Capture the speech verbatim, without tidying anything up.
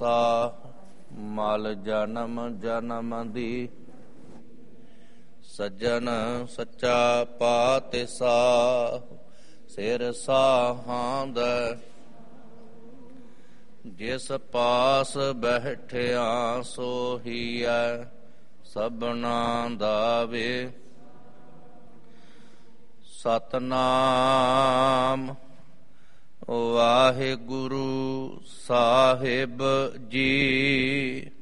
ਤਾ ਮਲ ਜਨਮ ਜਨਮ ਦੀ, ਸੱਜਣ ਸੱਚਾ ਪਾਤਿਸਾ ਸਿਰ ਸਾਹਾਂਦ। ਜਿਸ ਪਾਸ ਬੈਠਿਆ ਸੋਹੀਐ ਸਭਨਾ ਦਾ ਵੇ। ਸਤਨਾਮ ਵਾਹਿਗੁਰੂ ਸਾਹਿਬ ਜੀ।